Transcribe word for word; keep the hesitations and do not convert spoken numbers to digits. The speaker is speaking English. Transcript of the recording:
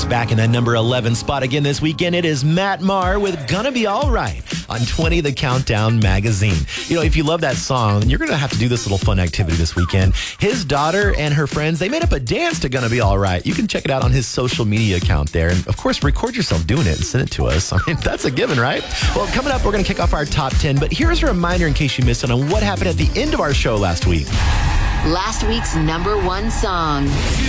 back in that number eleven spot again this weekend. It is Matt Maher with Gonna Be Alright on twenty The Countdown magazine. You know, if you love that song, you're going to have to do this little fun activity this weekend. His daughter and her friends, they made up a dance to Gonna Be Alright. You can check it out on his social media account there. And of course, record yourself doing it and send it to us. I mean, that's a given, right? Well, coming up, we're going to kick off our top ten. But here's a reminder in case you missed it on what happened at the end of our show last week. Last week's number one song.